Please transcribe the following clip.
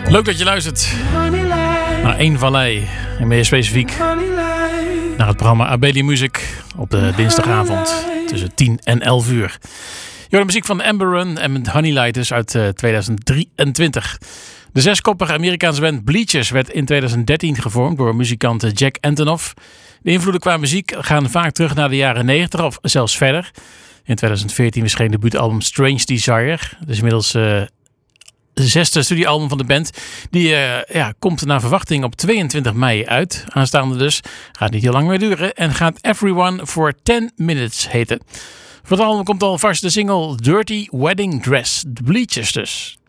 Leuk dat je luistert naar één vallei. En meer specifiek naar het programma Abeli Music op de dinsdagavond tussen 10 en 11 uur. Je hoort de muziek van Amber Run en Honeylighters uit 2023. De zeskoppige Amerikaanse band Bleachers werd in 2013 gevormd door muzikant Jack Antonoff. De invloeden qua muziek gaan vaak terug naar de jaren 90 of zelfs verder. In 2014 verscheen de debuutalbum Strange Desire. Dus inmiddels de 6e studioalbum van de band. Die komt naar verwachting op 22 mei uit. Aanstaande dus. Gaat niet heel lang meer duren. En gaat Everyone for 10 Minutes heten. Voor het album komt alvast de single Dirty Wedding Dress. De Bleachers dus.